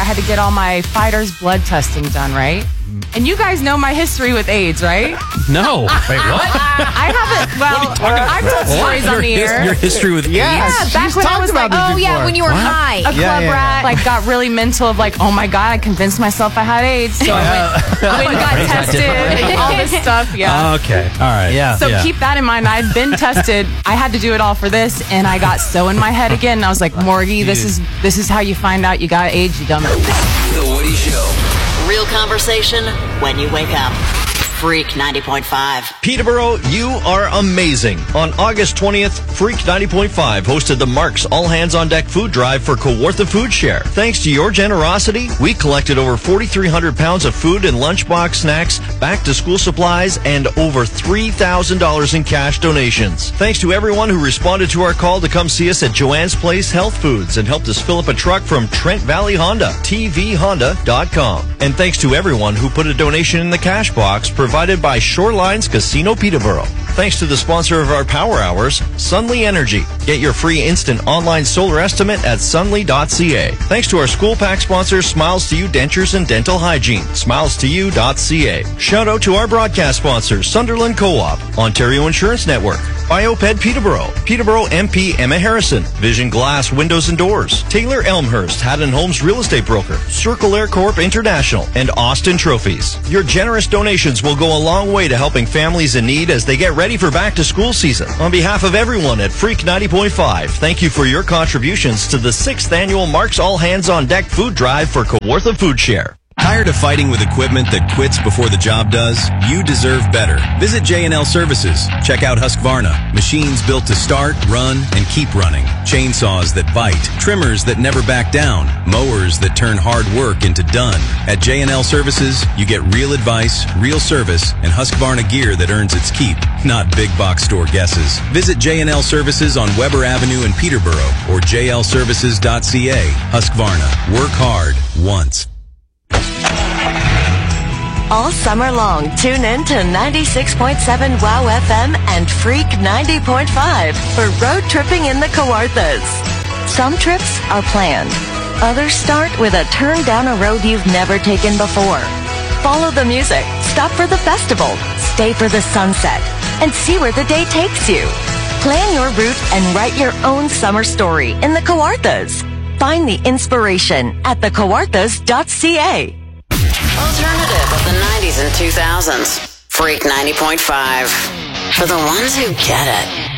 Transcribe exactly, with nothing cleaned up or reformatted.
had to get all my fighter's blood testing done, right? And you guys know my history with AIDS, right? No. Wait, what? I haven't. Well, I've told stories on the Your, air. your history with Yeah, AIDS? Yeah, back she's when I talked was about like, this Oh, yeah, before. when you were What? high. a club Yeah, yeah, rat, like got really mental of like, oh my God, I convinced myself I had AIDS. So I went, I went and got tested and all this stuff. Yeah. Okay. All right. Yeah. So Yeah. keep that in mind. I'd been tested. I had to do it all for this, and I got so in my head again. And I was like, Morgie, this is this is how you find out you got AIDS, you dumb. The Woody Show. Real conversation when you wake up. Freak ninety point five. Peterborough, you are amazing. On August twentieth, Freak ninety point five hosted the Mark's All Hands on Deck food drive for Kawartha Food Share. Thanks to your generosity, we collected over forty-three hundred pounds of food and lunchbox snacks, back-to-school supplies, and over three thousand dollars in cash donations. Thanks to everyone who responded to our call to come see us at Joanne's Place Health Foods and helped us fill up a truck from Trent Valley Honda, T V honda dot com. And thanks to everyone who put a donation in the cash box provided by Shorelines Casino Peterborough. Thanks to the sponsor of our Power Hours, Sunly Energy. Get your free instant online solar estimate at sunly dot c a. Thanks to our school pack sponsor, Smiles to You Dentures and Dental Hygiene, smiles to you dot c a. Shout out to our broadcast sponsors, Sunderland Co-op, Ontario Insurance Network, Bioped Peterborough, Peterborough M P Emma Harrison, Vision Glass Windows and Doors, Taylor Elmhurst, Haddon Holmes Real Estate Broker, Circle Air Corp International, and Austin Trophies. Your generous donations will go a long way to helping families in need as they get ready for back-to-school season. On behalf of everyone at Freak ninety point five, thank you for your contributions to the sixth annual Mark's All Hands on Deck food drive for Kawartha Food Share. Tired of fighting with equipment that quits before the job does? You deserve better. Visit J and L Services. Check out Husqvarna. Machines built to start, run, and keep running. Chainsaws that bite. Trimmers that never back down. Mowers that turn hard work into done. At J and L Services, you get real advice, real service, and Husqvarna gear that earns its keep, not big box store guesses. Visit J and L Services on Weber Avenue in Peterborough or j l services dot c a. Husqvarna. Work hard once. All summer long, tune in to ninety-six point seven WOW F M and Freak ninety point five for road tripping in the Kawarthas. Some trips are planned. Others start with a turn down a road you've never taken before. Follow the music, stop for the festival, stay for the sunset, and see where the day takes you. Plan your route and write your own summer story in the Kawarthas. Find the inspiration at the kawarthas dot c a. Alternative of the nineties and two thousands. Freak ninety point five. For the ones who get it.